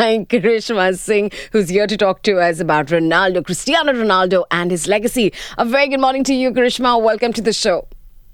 my Karishma Singh, who's here to talk to us about Ronaldo, Cristiano Ronaldo, and his legacy. A very good morning to you, Karishma. Welcome to the show.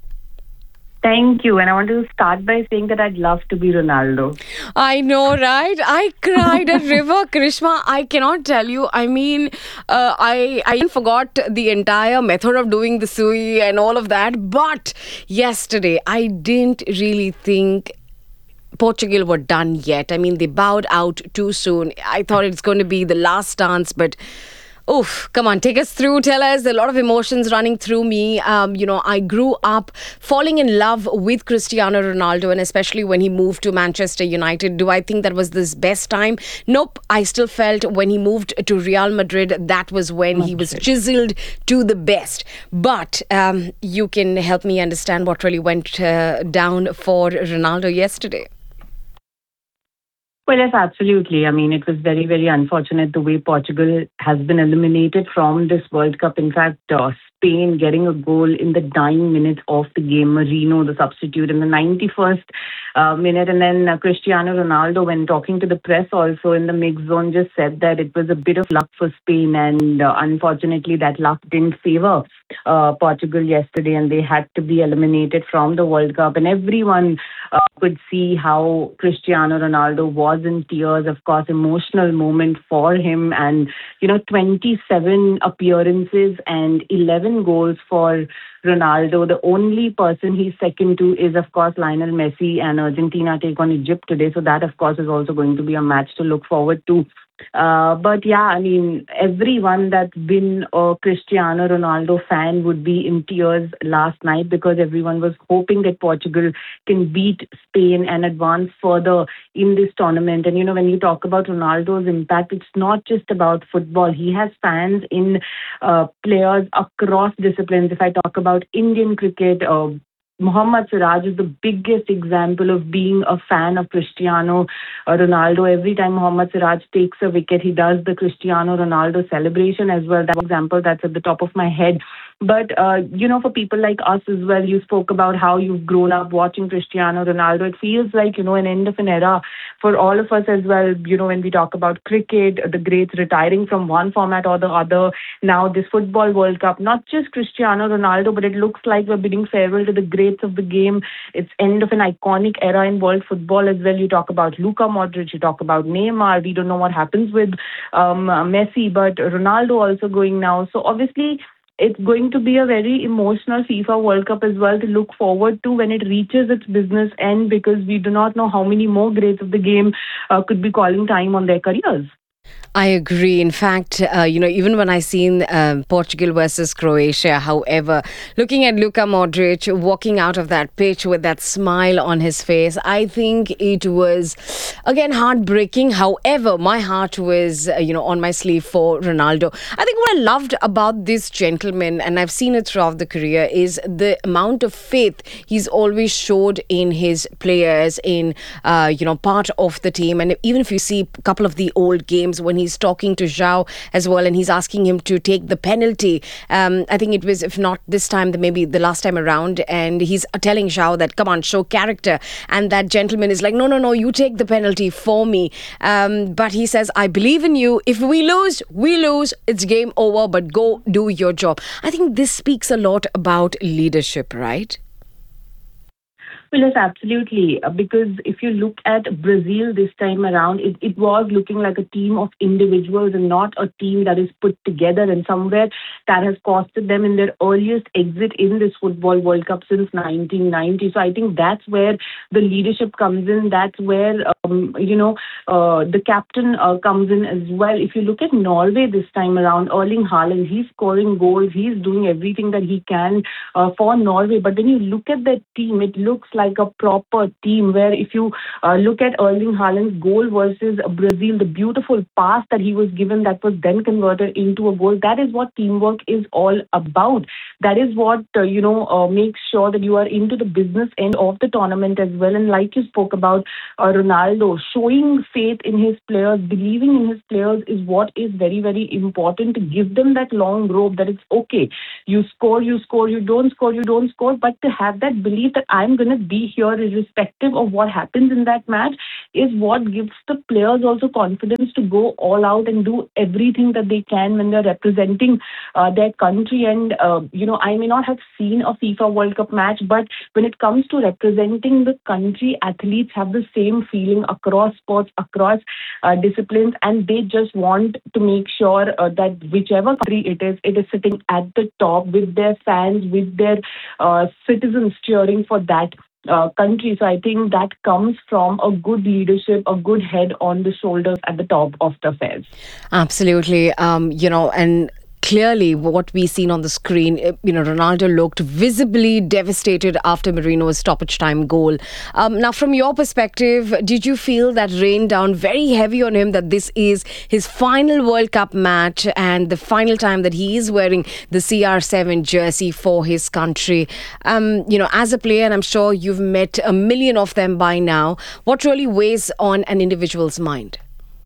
Thank you. And I want to start by saying that I'd love to be Ronaldo. I know, right? I cried a river, Karishma. I cannot tell you. I mean, I even forgot the entire method of doing the sui and all of that. But yesterday, I didn't really think Portugal were done yet. I mean, they bowed out too soon. I thought it's going to be the last dance, but oof, come on, take us through. Tell us. A lot of emotions running through me. I grew up falling in love with Cristiano Ronaldo, and especially when he moved to Manchester United. Do I think that was his best time? Nope. I still felt when he moved to Real Madrid, that was when he was chiseled to the best. But you can help me understand what really went down for Ronaldo yesterday. Well, yes, absolutely. I mean, it was very, very unfortunate the way Portugal has been eliminated from this World Cup. In fact, Spain getting a goal in the dying minutes of the game. Marino, the substitute, in the 91st minute. And then Cristiano Ronaldo, when talking to the press also in the mix zone, just said that it was a bit of luck for Spain. And unfortunately, that luck didn't favor Portugal yesterday. And they had to be eliminated from the World Cup. And everyone could see how Cristiano Ronaldo was in tears. Of course, emotional moment for him. And, 27 appearances and 11 goals for Ronaldo. The only person he's second to is, of course, Lionel Messi, and Argentina take on Egypt today. So that, of course, is also going to be a match to look forward to. But yeah, I mean, everyone that's been a Cristiano Ronaldo fan would be in tears last night, because everyone was hoping that Portugal can beat Spain and advance further in this tournament. And, when you talk about Ronaldo's impact, it's not just about football. He has fans in players across disciplines. If I talk about Indian cricket, Mohammad Siraj is the biggest example of being a fan of Cristiano Ronaldo. Every time Mohammad Siraj takes a wicket, he does the Cristiano Ronaldo celebration as well. That example that's at the top of my head. But, for people like us as well, you spoke about how you've grown up watching Cristiano Ronaldo. It feels like, an end of an era for all of us as well. When we talk about cricket, the greats retiring from one format or the other, now this Football World Cup, not just Cristiano Ronaldo, but it looks like we're bidding farewell to the greats of the game. It's end of an iconic era in world football as well. You talk about Luka Modric, you talk about Neymar. We don't know what happens with Messi, but Ronaldo also going now. So obviously, it's going to be a very emotional FIFA World Cup as well to look forward to when it reaches its business end, because we do not know how many more greats of the game could be calling time on their careers. I agree. In fact, even when I seen Portugal versus Croatia, however, looking at Luka Modric walking out of that pitch with that smile on his face, I think it was, again, heartbreaking. However, my heart was, on my sleeve for Ronaldo. I think what I loved about this gentleman, and I've seen it throughout the career, is the amount of faith he's always showed in his players, in, part of the team. And even if you see a couple of the old games when he's talking to Zhao as well, and he's asking him to take the penalty. I think it was, if not this time, then maybe the last time around. And he's telling Zhao that, come on, show character. And that gentleman is like, no, you take the penalty for me. But he says, I believe in you. If we lose, we lose. It's game over, but go do your job. I think this speaks a lot about leadership, right? Well, yes, absolutely. Because if you look at Brazil this time around, it was looking like a team of individuals and not a team that is put together. And somewhere that has costed them in their earliest exit in this Football World Cup since 1990. So I think that's where the leadership comes in. That's where, the captain comes in as well. If you look at Norway this time around, Erling Haaland, he's scoring goals. He's doing everything that he can for Norway. But when you look at that team, it looks like a proper team, where if you look at Erling Haaland's goal versus Brazil, the beautiful pass that he was given that was then converted into a goal, that is what teamwork is all about. That is what, makes sure that you are into the business end of the tournament as well. And like you spoke about Ronaldo, showing faith in his players, believing in his players is what is very, very important, to give them that long rope that it's okay. You score, you don't score, but to have that belief that I'm going to be here irrespective of what happens in that match is what gives the players also confidence to go all out and do everything that they can when they're representing their country. And, I may not have seen a FIFA World Cup match, but when it comes to representing the country, athletes have the same feeling across sports, across disciplines, and they just want to make sure that whichever country it is sitting at the top with their fans, with their citizens cheering for that country. So I think that comes from a good leadership, a good head on the shoulders at the top of the affairs. Absolutely. And clearly what we seen on the screen, Ronaldo looked visibly devastated after Merino's stoppage time goal. Now, from your perspective, did you feel that rained down very heavy on him, that this is his final World Cup match and the final time that he is wearing the CR7 jersey for his country? As a player, and I'm sure you've met a million of them by now, what really weighs on an individual's mind?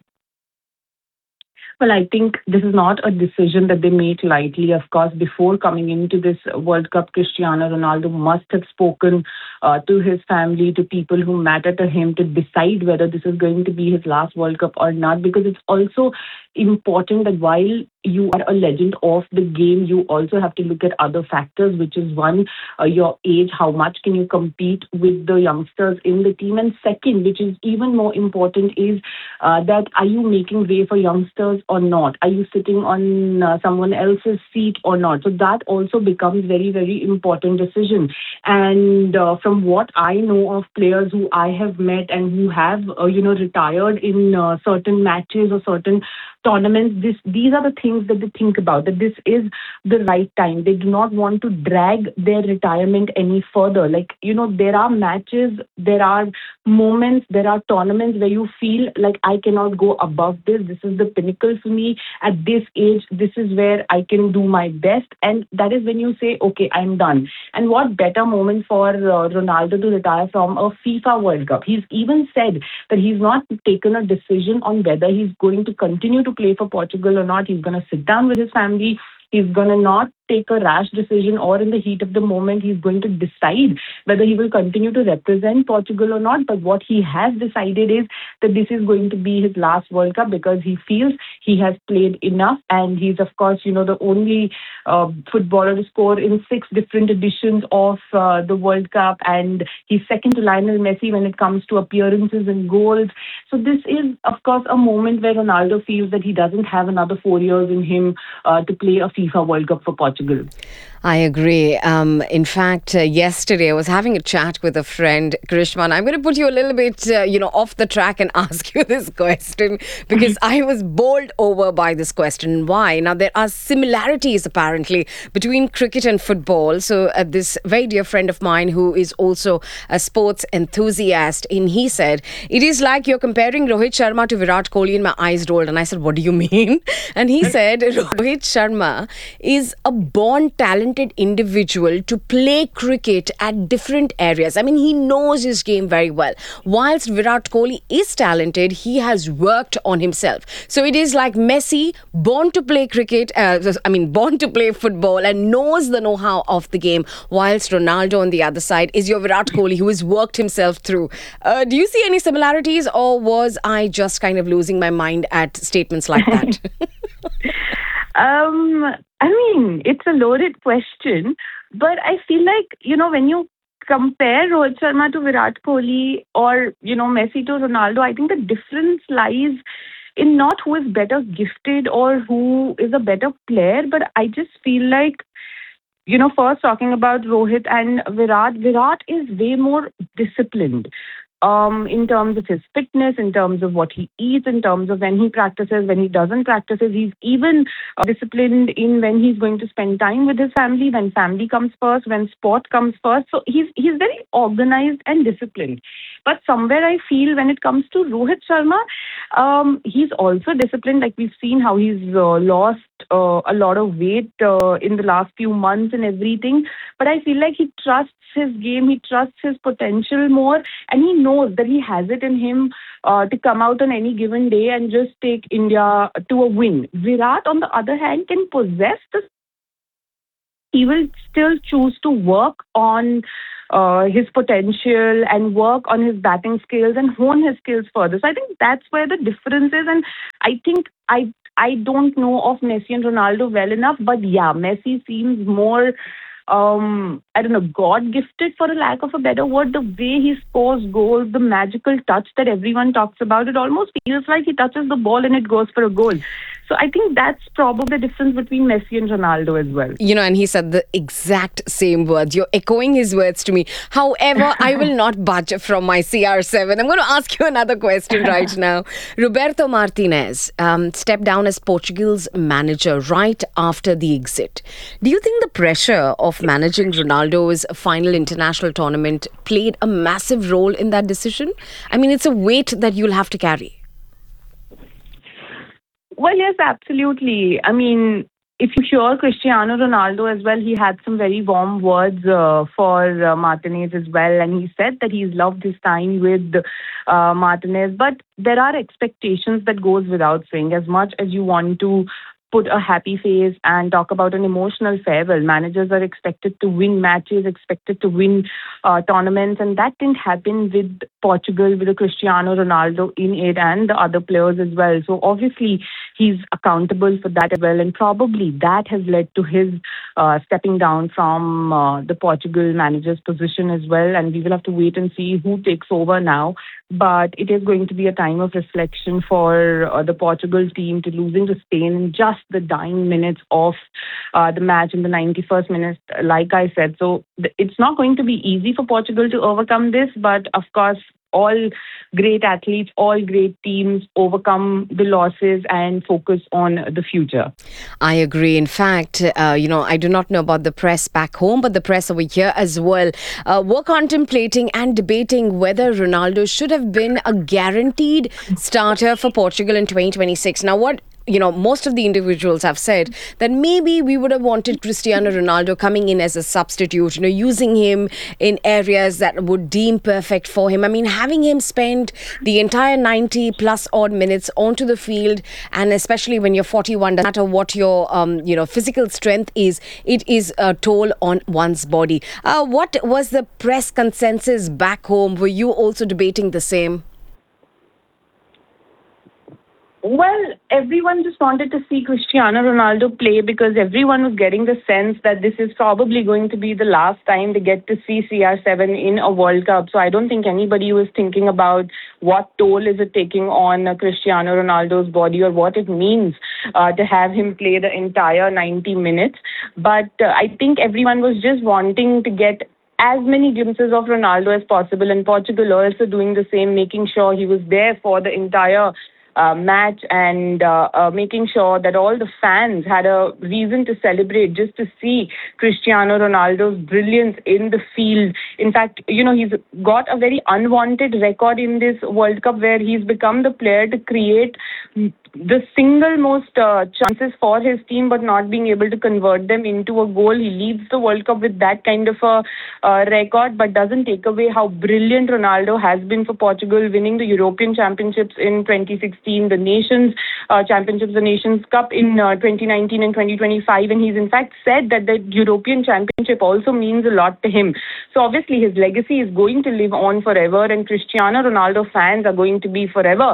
Well, I think this is not a decision that they make lightly. Of course, before coming into this World Cup, Cristiano Ronaldo must have spoken to his family, to people who matter to him, to decide whether this is going to be his last World Cup or not. Because it's also important that while you are a legend of the game, you also have to look at other factors, which is one, your age, how much can you compete with the youngsters in the team? And second, which is even more important, is that are you making way for youngsters or not? Are you sitting on someone else's seat or not? So that also becomes very, very important decision. And from what I know of players who I have met and who have, retired in certain matches or certain tournaments, these are the things that they think about, that this is the right time. They do not want to drag their retirement any further. There are matches, there are moments, there are tournaments where you feel like I cannot go above this. This is the pinnacle for me. At this age, this is where I can do my best. And that is when you say, okay, I'm done. And what better moment for Ronaldo to retire from a FIFA World Cup? He's even said that he's not taken a decision on whether he's going to continue to play for Portugal or not. He's going to sit down with his family. He's going to not take a rash decision, or in the heat of the moment, he's going to decide whether he will continue to represent Portugal or not. But what he has decided is that this is going to be his last World Cup because he feels he has played enough. And he's, of course, the only footballer to score in 6 different editions of the World Cup. And he's second to Lionel Messi when it comes to appearances and goals. So this is, of course, a moment where Ronaldo feels that he doesn't have another 4 years in him to play a FIFA World Cup for Portugal. I agree. In fact, yesterday I was having a chat with a friend, Grishma, and I'm going to put you a little bit, off the track and ask you this question because I was bowled over by this question. Why? Now, there are similarities apparently between cricket and football. So this very dear friend of mine who is also a sports enthusiast, and he said, it is like you're comparing Rohit Sharma to Virat Kohli, and my eyes rolled. And I said, what do you mean? And he said, Rohit Sharma is a born talented individual to play cricket at different areas. I mean, he knows his game very well. Whilst Virat Kohli is talented, he has worked on himself. So it is like Messi, born to play cricket, born to play football and knows the know-how of the game, whilst Ronaldo on the other side is your Virat Kohli who has worked himself through. Do you see any similarities, or was I just kind of losing my mind at statements like that? It's a loaded question, but I feel like, when you compare Rohit Sharma to Virat Kohli or, Messi to Ronaldo, I think the difference lies in not who is better gifted or who is a better player, but I just feel like, first talking about Rohit and Virat is way more disciplined. In terms of his fitness, in terms of what he eats, in terms of when he practices, when he doesn't practice. He's even disciplined in when he's going to spend time with his family, when family comes first, when sport comes first. So he's very organized and disciplined. But somewhere I feel when it comes to Rohit Sharma, he's also disciplined. Like we've seen how he's lost a lot of weight in the last few months and everything. But I feel like he trusts his game, he trusts his potential more, and he knows that he has it in him to come out on any given day and just take India to a win. Virat, on the other hand, can possess the. He will still choose to work on his potential and work on his batting skills and hone his skills further. So I think that's where the difference is. And I think I don't know of Messi and Ronaldo well enough, but yeah, Messi seems more I don't know, God gifted for a lack of a better word. The way he scores goals, the magical touch that everyone talks about, it almost feels like he touches the ball and it goes for a goal. So I think that's probably the difference between Messi and Ronaldo as well. And he said the exact same words. You're echoing his words to me. However, I will not budge from my CR7. I'm going to ask you another question right now. Roberto Martinez stepped down as Portugal's manager right after the exit. Do you think the pressure of managing Ronaldo's final international tournament played a massive role in that decision? I mean, it's a weight that you'll have to carry. Well, yes, absolutely. I mean, if you hear Cristiano Ronaldo as well, he had some very warm words for Martinez as well. And he said that he's loved his time with Martinez. But there are expectations that goes without saying. As much as you want to put a happy face and talk about an emotional farewell, managers are expected to win matches, expected to win tournaments. And that didn't happen with Portugal, with a Cristiano Ronaldo in it and the other players as well. So obviously, he's accountable for that as well. And probably that has led to his stepping down from the Portugal manager's position as well. And we will have to wait and see who takes over now. But it is going to be a time of reflection for the Portugal team to losing to Spain in just the dying minutes of the match in the 91st minute, like I said. So it's not going to be easy for Portugal to overcome this. But of course, all great athletes, all great teams overcome the losses and focus on the future. I agree. In fact, I do not know about the press back home, but the press over here as well were contemplating and debating whether Ronaldo should have been a guaranteed starter for Portugal in 2026. Now, what most of the individuals have said that maybe we would have wanted Cristiano Ronaldo coming in as a substitute, using him in areas that would deem perfect for him. I mean, having him spend the entire 90 plus odd minutes onto the field, and especially when you're 41, no matter what your, physical strength is, it is a toll on one's body. What was the press consensus back home? Were you also debating the same? Well, everyone just wanted to see Cristiano Ronaldo play because everyone was getting the sense that this is probably going to be the last time they get to see CR7 in a World Cup. So I don't think anybody was thinking about what toll is it taking on Cristiano Ronaldo's body or what it means to have him play the entire 90 minutes. But I think everyone was just wanting to get as many glimpses of Ronaldo as possible, and Portugal also doing the same, making sure he was there for the entire match and making sure that all the fans had a reason to celebrate just to see Cristiano Ronaldo's brilliance in the field. In fact, he's got a very unwanted record in this World Cup where he's become the player to create the single most chances for his team but not being able to convert them into a goal. He leads the World Cup with that kind of a record, but doesn't take away how brilliant Ronaldo has been for Portugal, winning the European Championships in 2016, the Nations Championships, the Nations Cup in 2019 and 2025, and he's in fact said that the European Championship also means a lot to him. So obviously his legacy is going to live on forever, and Cristiano Ronaldo fans are going to be forever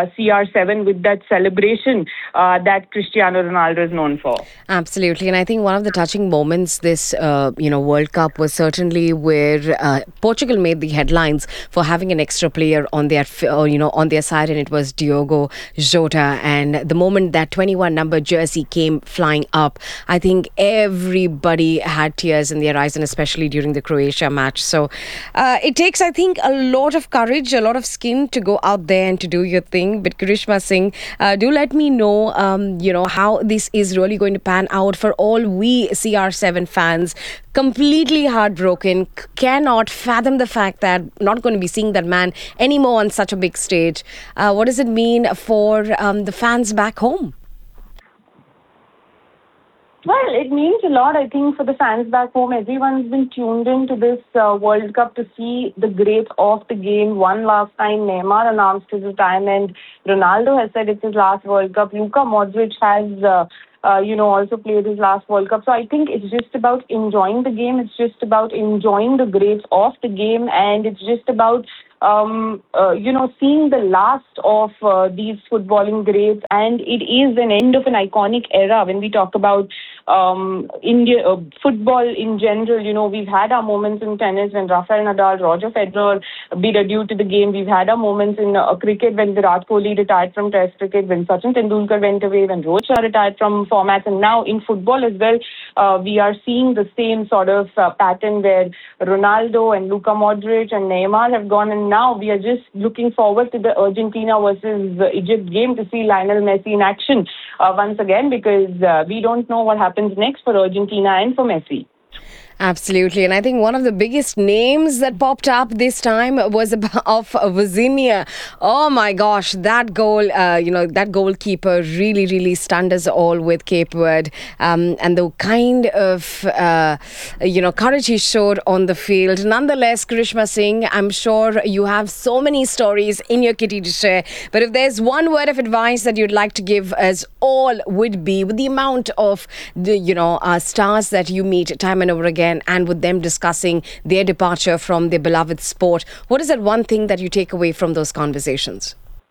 CR7 with that celebration that Cristiano Ronaldo is known for. Absolutely. And I think one of the touching moments this World Cup was certainly where Portugal made the headlines for having an extra player on their on their side, and it was Diogo Jota. And the moment that 21 number jersey came flying up, I think everybody had tears in their eyes, and especially during the Croatia match. So it takes, I think, a lot of courage, a lot of skin to go out there and to do your thing. But Karishma Singh, do let me know, how this is really going to pan out for all we CR7 fans. Completely heartbroken, cannot fathom the fact that not going to be seeing that man anymore on such a big stage. What does it mean for the fans back home? Well, it means a lot, I think, for the fans back home. Everyone's been tuned into this World Cup to see the greats of the game. One last time, Neymar announced his retirement. Ronaldo has said it's his last World Cup. Luka Modric has also played his last World Cup. So I think it's just about enjoying the game. It's just about enjoying the greats of the game, and it's just about seeing the last of these footballing greats. And it is an end of an iconic era when we talk about India football in general. We've had our moments in tennis when Rafael Nadal, Roger Federer bid adieu to the game. We've had our moments in cricket when Virat Kohli retired from Test cricket, when Sachin Tendulkar went away, when Rohit Shah retired from formats, and now in football as well, we are seeing the same sort of pattern where Ronaldo and Luka Modric and Neymar have gone, and now we are just looking forward to the Argentina versus Egypt game to see Lionel Messi in action once again, because we don't know what happens next for Argentina and for Messi. Absolutely. And I think one of the biggest names that popped up this time was of Vizinha. Oh my gosh, that goal, that goalkeeper really, really stunned us all with Cape Verde. And the kind of, courage he showed on the field. Nonetheless, Karishma Singh, I'm sure you have so many stories in your kitty to share. But if there's one word of advice that you'd like to give us all, would be with the amount of the, stars that you meet time and over again, and with them discussing their departure from their beloved sport, what is that one thing that you take away from those conversations?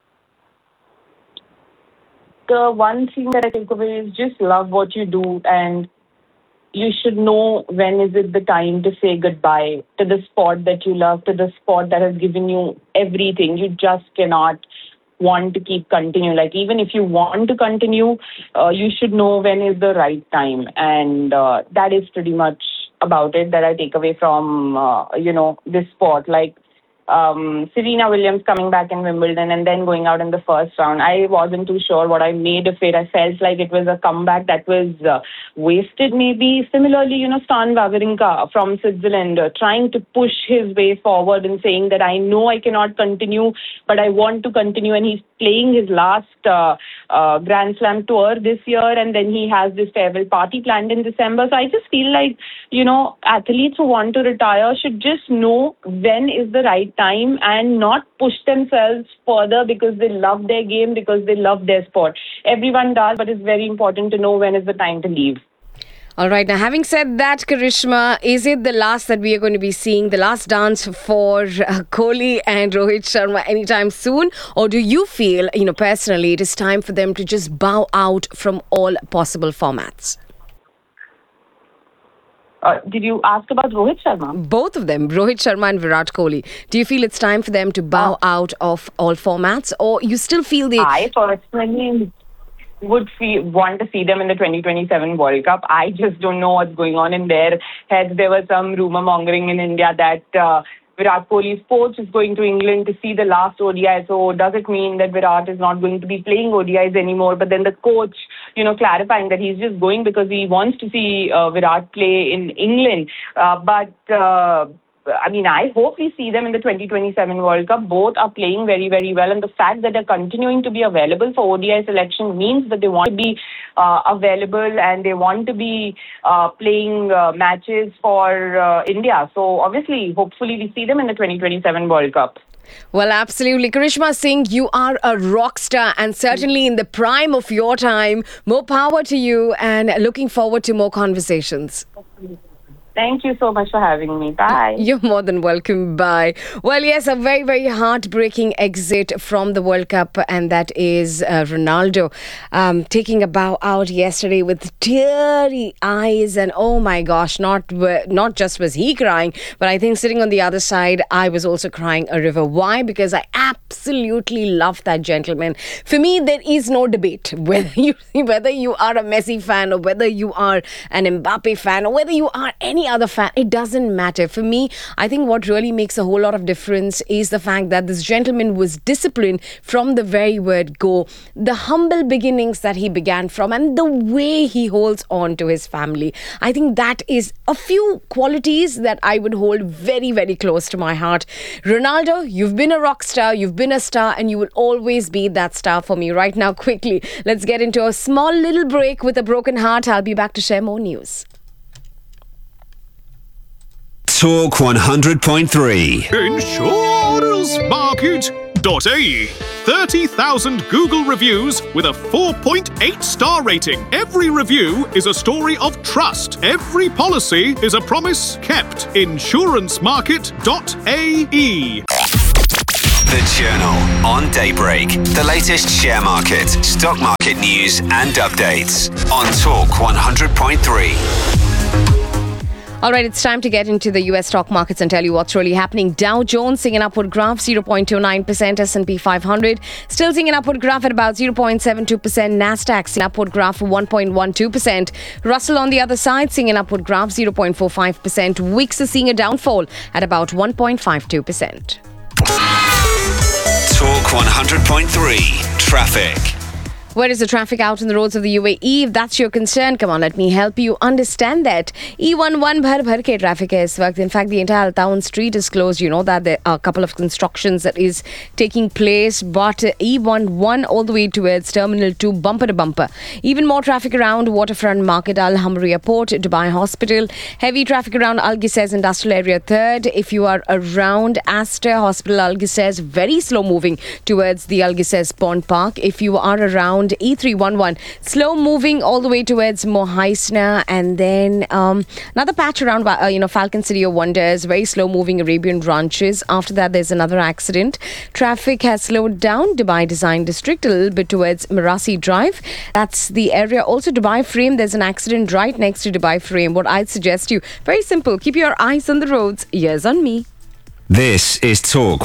The one thing that I take away is just love what you do, and you should know when is it the time to say goodbye to the sport that you love, to the sport that has given you everything. You just cannot want to keep continuing. Like, even if you want to continue, you should know when is the right time. And that is pretty much about it that I take away from, this sport. Like, Serena Williams coming back in Wimbledon and then going out in the first round. I wasn't too sure what I made of it. I felt like it was a comeback that was wasted maybe. Similarly, Stan Wawrinka from Switzerland trying to push his way forward and saying that I know I cannot continue, but I want to continue. And he's playing his last Grand Slam tour this year, and then he has this farewell party planned in December. So I just feel like, athletes who want to retire should just know when is the right time and not push themselves further because they love their game, because they love their sport. Everyone does, but it's very important to know when is the time to leave. All right. Now, having said that, Karishma, is it the last that we are going to be seeing, the last dance for Kohli and Rohit Sharma anytime soon? Or do you feel, personally, it is time for them to just bow out from all possible formats? Did you ask about Rohit Sharma? Both of them, Rohit Sharma and Virat Kohli. Do you feel it's time for them to bow out of all formats, or you still feel they... I personally would want to see them in the 2027 World Cup. I just don't know what's going on in their heads. There was some rumor mongering in India that Virat Kohli's coach is going to England to see the last ODI. So does it mean that Virat is not going to be playing ODIs anymore? But then the coach, clarifying that he's just going because he wants to see Virat play in England. I hope we see them in the 2027 World Cup. Both are playing very, very well. And the fact that they're continuing to be available for ODI selection means that they want to be available and they want to be playing matches for India. So obviously, hopefully we see them in the 2027 World Cup. Well, absolutely. Karishma Singh, you are a rock star and certainly in the prime of your time. More power to you, and looking forward to more conversations. Thank you so much for having me. Bye. You're more than welcome. Bye. Well, yes, a very, very heartbreaking exit from the World Cup, and that is Ronaldo taking a bow out yesterday with teary eyes. And oh my gosh, not just was he crying, but I think sitting on the other side, I was also crying a river. Why? Because I absolutely love that gentleman. For me, there is no debate whether you are a Messi fan or whether you are an Mbappe fan or whether you are any other fan. It doesn't matter. For me, I think what really makes a whole lot of difference is the fact that this gentleman was disciplined from the very word go. The humble beginnings that he began from and the way he holds on to his family. I think that is a few qualities that I would hold very, very close to my heart. Ronaldo, you've been a rock star, you've been a star, and you will always be that star for me. Right now, quickly, let's get into a small little break with a broken heart. I'll be back to share more news. Talk 100.3. Insurance Market. Trust.ae. 30,000 Google reviews with a 4.8-star rating. Every review is a story of trust. Every policy is a promise kept. Insurancemarket.ae. The Journal on Daybreak. The latest share market, stock market news and updates on Talk 100.3. All right, it's time to get into the US stock markets and tell you what's really happening. Dow Jones seeing an upward graph, 0.29%. S&P 500 still seeing an upward graph at about 0.72%. Nasdaq seeing an upward graph of 1.12%. Russell on the other side seeing an upward graph, 0.45%. Wix is seeing a downfall at about 1.52%. Talk 100.3 Traffic. Where is the traffic out on the roads of the UAE? If that's your concern, come on, let me help you understand that. E11 bhar ke traffic hai is waqt. In fact, the entire Town Street is closed. You know that there are a couple of constructions that is taking place, but E11 all the way towards Terminal 2, bumper to bumper. Even more traffic around Waterfront Market, Al Hamra Port, Dubai Hospital. Heavy traffic around Al Gisez Industrial Area 3rd. If you are around Aster Hospital, Al Gisez, very slow moving towards the Al Gisez Pond Park. If you are around E311, slow moving all the way towards Mohaisna, and then another patch around Falcon City of Wonders, very slow moving Arabian Ranches. After that, there's another accident. Traffic has slowed down Dubai Design District a little bit towards Marasi Drive. That's the area. Also Dubai Frame, there's an accident right next to Dubai Frame. What I'd suggest you, very simple, keep your eyes on the roads, ears on me. This is Talk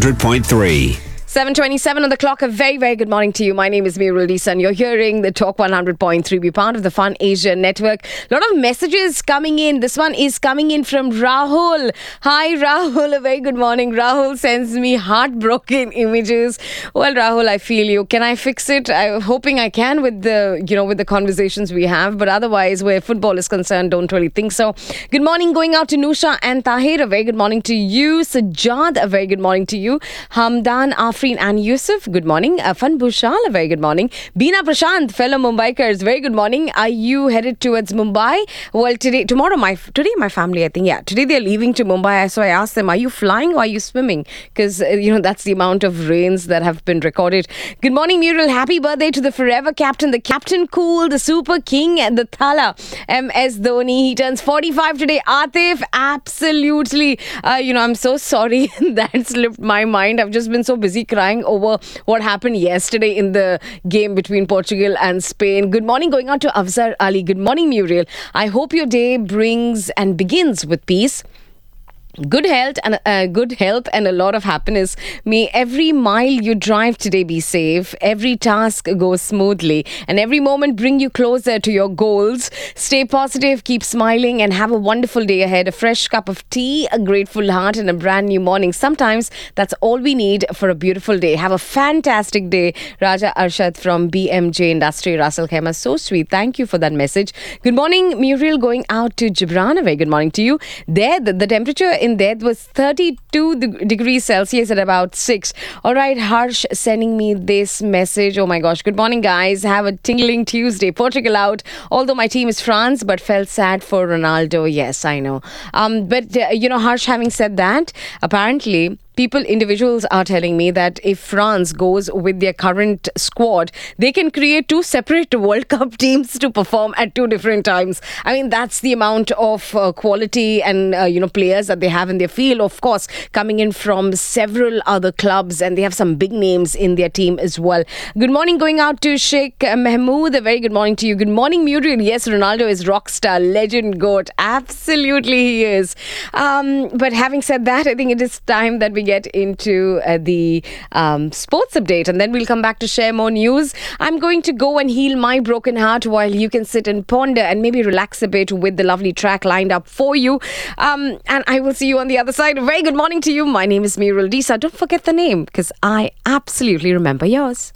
100.3. 7:27 on the clock. A very, very good morning to you. My name is Meerul Desan. You're hearing the Talk 100.3. Be part of the Fun Asia Network. A lot of messages coming in. This one is coming in from Rahul. Hi, Rahul. A very good morning. Rahul sends me heartbroken images. Well, Rahul, I feel you. Can I fix it? I'm hoping I can with the conversations we have. But otherwise, where football is concerned, don't really think so. Good morning going out to Nusha and Tahir. A very good morning to you. Sajjad, a very good morning to you. Hamdan, Afrin and Yusuf, good morning. Afan Bhushal, a very good morning. Beena Prashant, fellow Mumbaikars, very good morning. Are you headed towards Mumbai? Well, today my family, I think, today they're leaving to Mumbai. So I asked them, are you flying or are you swimming? Because, that's the amount of rains that have been recorded. Good morning, Muriel. Happy birthday to the forever captain, the Captain Cool, the Super King, and the Thala, MS Dhoni. He turns 45 today. Atif, absolutely. I'm so sorry that slipped my mind. I've just been so busy crying over what happened yesterday in the game between Portugal and Spain. Good morning going out to Afzar Ali. Good morning, Muriel. I hope your day brings and begins with peace, good health and a lot of happiness. May every mile you drive today be safe, every task goes smoothly, and every moment bring you closer to your goals. Stay positive, keep smiling, and have a wonderful day ahead. A fresh cup of tea, a grateful heart, and a brand new morning. Sometimes that's all we need for a beautiful day. Have a fantastic day. Raja Arshad from BMJ Industry, Russell Khaimah. So sweet. Thank you for that message. Good morning, Muriel going out to Gibran. A very good morning to you. There, the temperature in there was 32 degrees Celsius at about 6. All right, Harsh sending me this message. Oh my gosh. Good morning, guys. Have a tingling Tuesday. Portugal out. Although my team is France, but felt sad for Ronaldo. Yes, I know. But Harsh, having said that, apparently individuals are telling me that if France goes with their current squad, they can create two separate World Cup teams to perform at two different times. I mean, that's the amount of quality and, players that they have in their field, of course, coming in from several other clubs, and they have some big names in their team as well. Good morning going out to Sheikh Mahmood. A very good morning to you. Good morning, Muriel. Yes, Ronaldo is rock star, legend, GOAT. Absolutely, he is. But having said that, I think it is time that we get into the sports update, and then we'll come back to share more news. I'm going to go and heal my broken heart while you can sit and ponder and maybe relax a bit with the lovely track lined up for you. And I will see you on the other side. A very good morning to you. My name is Meerul Disa. Don't forget the name, because I absolutely remember yours.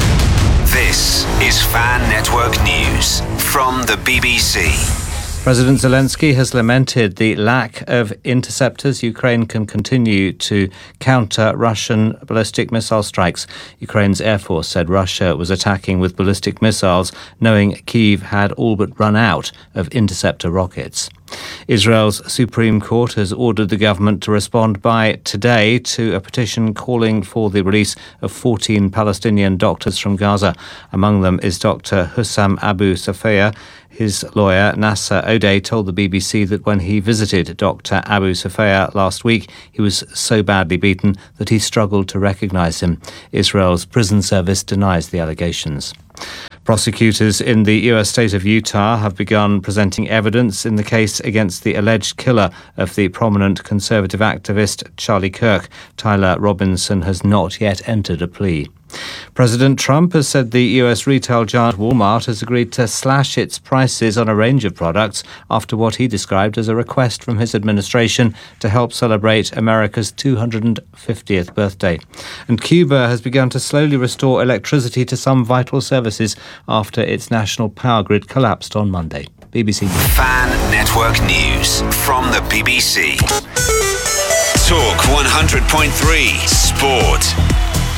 This is Fan Network News from the BBC. President Zelensky has lamented the lack of interceptors. Ukraine can continue to counter Russian ballistic missile strikes. Ukraine's Air Force said Russia was attacking with ballistic missiles, knowing Kyiv had all but run out of interceptor rockets. Israel's Supreme Court has ordered the government to respond by today to a petition calling for the release of 14 Palestinian doctors from Gaza. Among them is Dr. Hussam Abu Safia. His lawyer, Nasser Odeh, told the BBC that when he visited Dr. Abu Safia last week, he was so badly beaten that he struggled to recognise him. Israel's prison service denies the allegations. Prosecutors in the US state of Utah have begun presenting evidence in the case against the alleged killer of the prominent conservative activist Charlie Kirk. Tyler Robinson has not yet entered a plea. President Trump has said the US retail giant Walmart has agreed to slash its prices on a range of products after what he described as a request from his administration to help celebrate America's 250th birthday. And Cuba has begun to slowly restore electricity to some vital services after its national power grid collapsed on Monday. BBC News. Fan Network News from the BBC. Talk 100.3 Sport.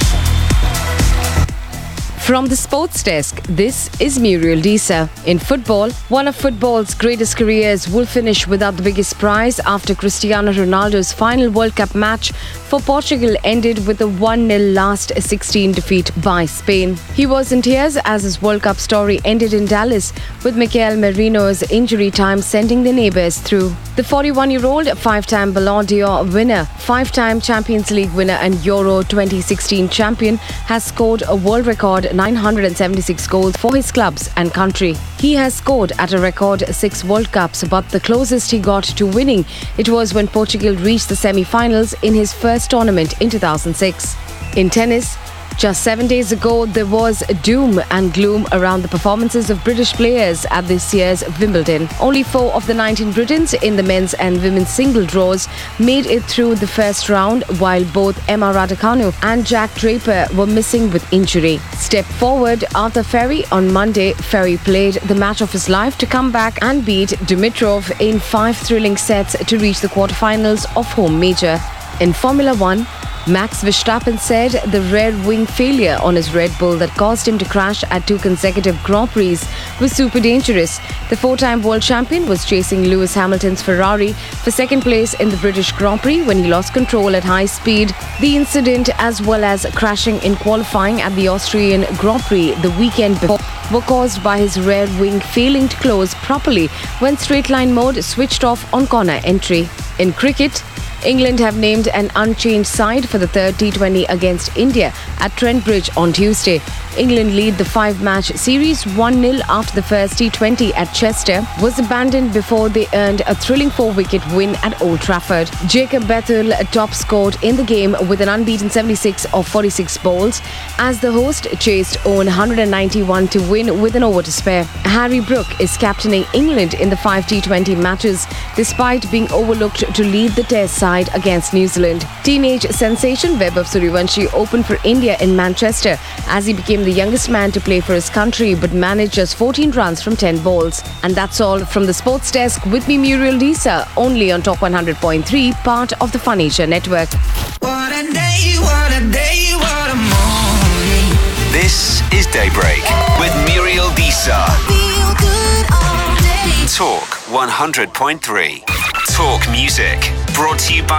From the sports desk, this is Muriel Disa. In football, one of football's greatest careers will finish without the biggest prize after Cristiano Ronaldo's final World Cup match for Portugal ended with a 1-0 last 16 defeat by Spain. He was in tears as his World Cup story ended in Dallas, with Mikel Merino's injury time sending the neighbours through. The 41-year-old, 5-time Ballon d'Or winner, 5-time Champions League winner and Euro 2016 champion has scored a world record 976 goals for his clubs and country. He has scored at a record 6 World Cups, but the closest he got to winning it was when Portugal reached the semi-finals in his first tournament in 2006. In tennis, just 7 days ago, there was doom and gloom around the performances of British players at this year's Wimbledon. Only 4 of the 19 Britons in the men's and women's single draws made it through the first round, while both Emma Raducanu and Jack Draper were missing with injury. Step forward, Arthur Ferry on Monday. Ferry played the match of his life to come back and beat Dimitrov in 5 thrilling sets to reach the quarterfinals of home major. In Formula One, Max Verstappen said the rear wing failure on his Red Bull that caused him to crash at 2 consecutive Grand Prix was super dangerous. The 4-time world champion was chasing Lewis Hamilton's Ferrari for second place in the British Grand Prix when he lost control at high speed. The incident, as well as crashing in qualifying at the Austrian Grand Prix the weekend before, were caused by his rear wing failing to close properly when straight line mode switched off on corner entry. In cricket, England have named an unchanged side for the third T20 against India at Trent Bridge on Tuesday. England lead the 5-match series 1-0 after the first T20 at Chester was abandoned before they earned a thrilling 4-wicket win at Old Trafford. Jacob Bethel top scored in the game with an unbeaten 76 of 46 bowls as the host chased on 191 to win with an over to spare. Harry Brook is captaining England in the 5 T20 matches despite being overlooked to lead the Test side against New Zealand. Teenage sensation Vaibhav Suryavanshi opened for India in Manchester as he became the youngest man to play for his country but managed just 14 runs from 10 balls. And that's all from the sports desk with me, Muriel Disa, only on Talk 100.3, part of the Fun Asia network. What a day, what a day, what a morning. This is Daybreak with Muriel Disa. Feel good all day. Talk 100.3. Talk music. Brought to you by